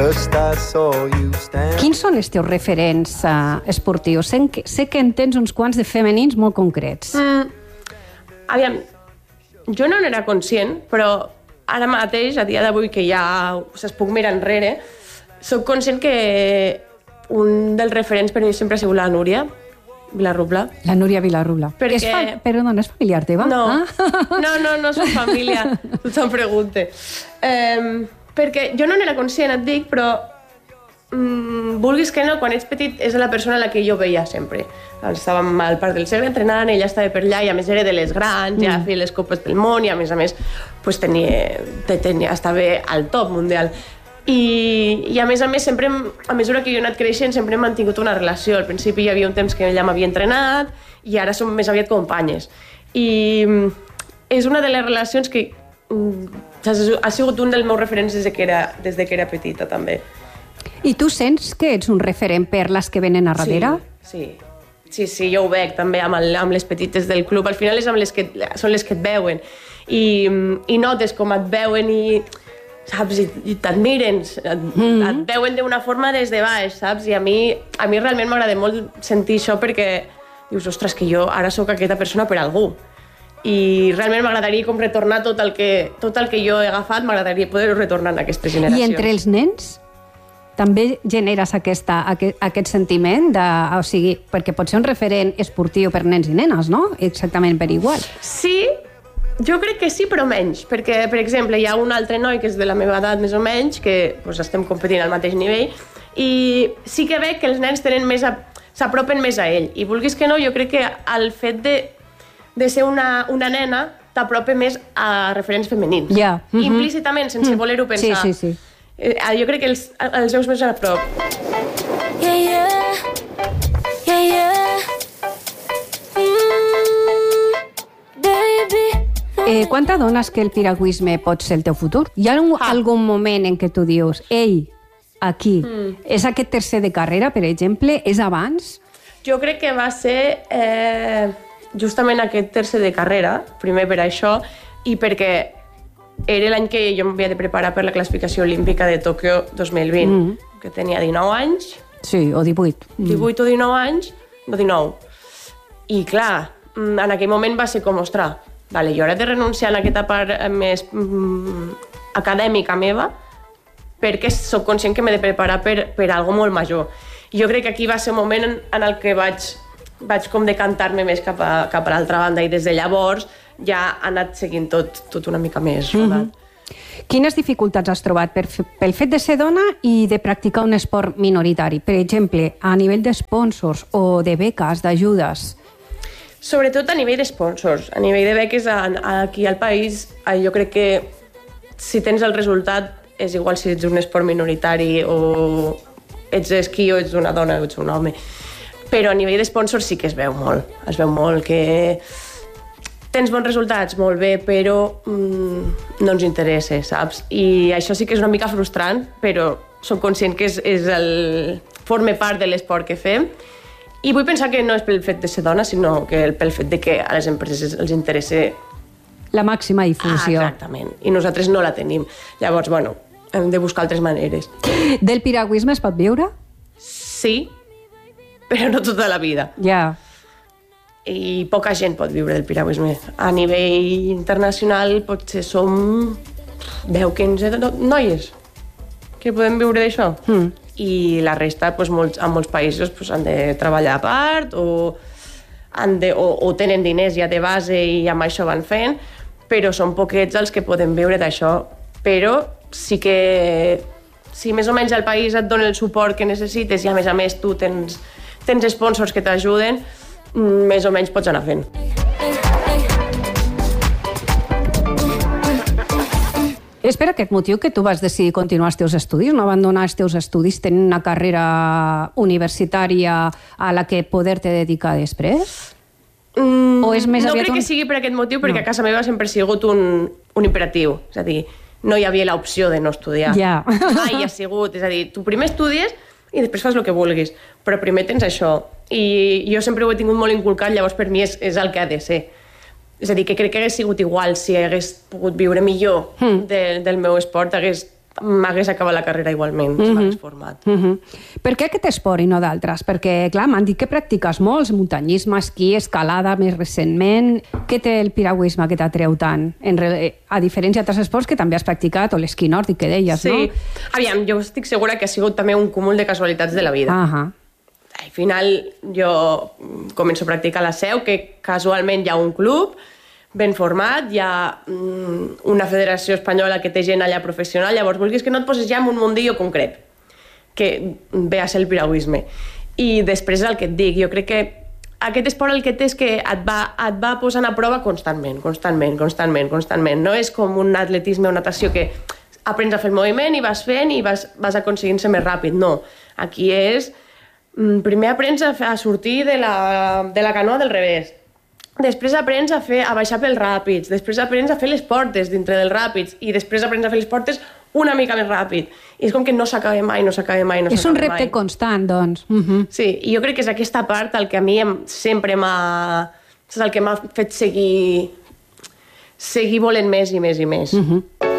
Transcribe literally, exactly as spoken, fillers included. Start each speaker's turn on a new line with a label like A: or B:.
A: Quins són els teus referents uh, esportius? Sé que, sé que en tens uns quants de femenins molt concrets.
B: Mm, aviam, jo no n'era conscient, però ara mateix, a dia d'avui, que ja es puc mirar enrere, soc conscient que un dels referents per mi sempre ha sigut la Núria Vilarrubla.
A: La Núria Vilarrubla.
B: Perquè...
A: És fa... Però no, no és familiar teva?
B: No,
A: ah?
B: no, no, no som família. Tothom pregunta. Um, perquè jo no n'era conscient, et dic, però um, vulguis que no, quan ets petit és la persona a la que jo veia sempre. Estàvem al Parc del Segre entrenant, ella estava per allà i a més era de les grans, mm. ja feia les copes del món i a més a més pues, tenia, tenia, estava al top mundial. I, i a més a més sempre, a mesura que jo he anat creixent, sempre hem mantingut una relació. Al principi hi havia un temps que ella m'havia entrenat i ara som més aviat companyes. I és una de les relacions que ha sigut un dels meus referents des de que era, des de que era petita, també.
A: I tu sents que ets un referent per les que venen a darrere?
B: Sí, sí. Sí, sí, jo ho veig també amb, el, amb les petites del club. Al final és amb les que, són les que et veuen. I, i notes com et veuen i, saps, i, i t'admiren, et, mm-hmm. et veuen d'una forma des de baix, saps? I a mi, a mi realment m'agrada molt sentir això perquè dius, ostres, que jo ara sóc aquesta persona per algú. I realment m'agradaria com retornar tot el que, tot el que jo he agafat, m'agradaria poder retornar en aquestes generacions.
A: I entre els nens? També generes aquesta, aquest, aquest sentiment de, o sigui, perquè pot ser un referent esportiu per nens i nenes, no? Exactament per igual.
B: Sí, jo crec que sí, però menys, perquè, per exemple, hi ha un altre noi que és de la meva edat més o menys, que pues, estem competint al mateix nivell, i sí que veig que els nens tenen més a, s'apropen més a ell, i vulguis que no, jo crec que el fet de, de ser una, una nena t'apropa més a referents femenins.
A: Yeah. Mm-hmm.
B: Implícitament, sense mm. voler-ho pensar.
A: Sí, sí, sí.
B: Jo crec que els, els veus més a prop.
C: Yeah, yeah. Yeah, yeah. Mm, baby.
A: Eh, quan t'adones que el piragüisme pot ser el teu futur? Hi ha un, ah. algun moment en què tu dius, ei, aquí, mm. és aquest tercer de carrera, per exemple, és abans?
B: Jo crec que va ser eh, justament aquest tercer de carrera, primer per això, i perquè era l'any que jo m'havia de preparar per la classificació olímpica de Tòquio dos mil vint, mm. que tenia dinou anys.
A: Sí, o divuit.
B: divuit o dinou anys, no dinou. I clar, en aquell moment va ser com, ostres, vale, jo ara he de renunciar a aquesta part més mm, acadèmica meva perquè sóc conscient que m'he de preparar per, per algo molt major. I jo crec que aquí va ser un moment en, en el que vaig, vaig com decantar-me més cap a, cap a l'altra banda i des de llavors ja ha anat seguint tot, tot una mica més rodat.
A: Mm-hmm. Quines dificultats has trobat per, pel fet de ser dona i de practicar un esport minoritari? Per exemple, a nivell d'esponsors o de beques, d'ajudes?
B: Sobretot a nivell d'esponsors. A nivell de beques, aquí al país, jo crec que si tens el resultat és igual si ets un esport minoritari o ets esquí o ets una dona o ets un home. Però a nivell d'esponsors sí que es veu molt. Es veu molt que tens bons resultats, molt bé, però mm, no ens interessa, saps? I això sí que és una mica frustrant, però som conscient que és, és el... forma part de l'esport que fem. I vull pensar que no és pel fet de ser dona, sinó que pel fet de que a les empreses els interessa...
A: La màxima difusió.
B: Ah, exactament. I nosaltres no la tenim. Llavors, bueno, hem de buscar altres maneres.
A: Del piragüisme es pot viure?
B: Sí, però no tota la vida.
A: Ja. Yeah.
B: I poca gent pot viure del piragüisme. A nivell internacional potser som deu quinze noies que podem viure d'això. Mm. I la resta, doncs, molts, en molts països doncs, han de treballar a part o, han de, o, o tenen diners ja de base i amb això van fent, però són poquets els que podem viure d'això. Però sí que si més o menys el país et dona el suport que necessites i a més a més tu tens, tens sponsors que t'ajuden, més o menys pots anar fent.
A: És per aquest motiu que tu vas decidir continuar els teus estudis, no abandonar els teus estudis, tenir una carrera universitària a la que poder-te dedicar després?
B: Mm,
A: o és més
B: no
A: aviat
B: crec
A: un...
B: que sigui per aquest motiu, perquè
A: no.
B: a casa meva sempre ha sigut un, un imperatiu. És a dir, no hi havia l'opció de no estudiar.
A: Ja.
B: Mai ha sigut. És a dir, tu primer estudies i després fas el que vulguis, però primer tens això. I jo sempre ho he tingut molt inculcat, llavors per mi és, és el que ha de ser. És a dir, que crec que hagués sigut igual si hagués pogut viure millor mm. de, del meu esport, hagués m'hagués acabat la carrera igualment, si m'hagués format.
A: Uh -huh. Per què aquest esport i no d'altres? Perquè, clar, m'han dit que practiques molts, muntanyisme, esquí, escalada, més recentment. Què té el piragüisme que t'atreu tant? En re... A diferència d'altres esports que també has practicat, o l'esquí nòrdic que deies,
B: sí.
A: no?
B: Sí. Aviam, jo estic segura que ha sigut també un cúmul de casualitats de la vida.
A: Uh -huh.
B: Al final, jo començo a practicar a la Seu, que casualment hi ha un club ben format, hi ha mm, una federació espanyola que té gent allà professional, llavors vulguis que no et poses ja en un mundillo concret, que ve a ser el piragüisme. I després el que et dic, jo crec que aquest esport el que té és que et va, et va posant a prova constantment, constantment, constantment, constantment. No és com un atletisme o natació que aprens a fer el moviment i vas fent i vas, vas aconseguint ser més ràpid. No, aquí és... Primer aprens a, a sortir de la, de la canoa del revés, després aprens a, fer, a baixar pels ràpids, després aprens a fer les portes dintre dels ràpids i després aprens a fer les portes una mica més ràpid. I és com que no s'acaba mai, no s'acaba mai, no
A: És un repte
B: mai.
A: constant, doncs. Uh -huh.
B: Sí, i jo crec que és aquesta part el que a mi em, sempre m'ha... És el que m'ha fet seguir seguir volent més i més i més.
A: Uh -huh.